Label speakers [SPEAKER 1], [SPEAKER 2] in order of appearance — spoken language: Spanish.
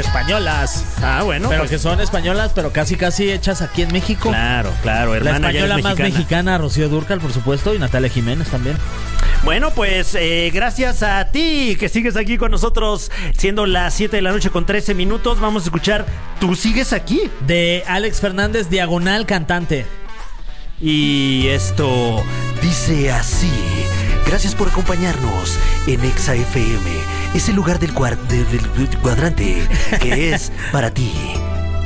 [SPEAKER 1] españolas.
[SPEAKER 2] Bueno.
[SPEAKER 1] Pero
[SPEAKER 2] pues,
[SPEAKER 1] que son españolas, pero casi hechas aquí en México.
[SPEAKER 2] Claro,
[SPEAKER 1] La
[SPEAKER 2] hermana ya
[SPEAKER 1] española
[SPEAKER 2] es
[SPEAKER 1] más mexicana, Rocío Dúrcal, por supuesto, y Natalia Jiménez también.
[SPEAKER 2] Bueno, pues gracias a ti que sigues aquí con nosotros, siendo las 7 de la noche con 13 minutos. Vamos a escuchar ¿Tú sigues aquí?
[SPEAKER 1] De Alex Fernández, diagonal cantante.
[SPEAKER 2] Y esto dice así: gracias por acompañarnos en Exa FM, ese lugar del cuadrante que es para ti.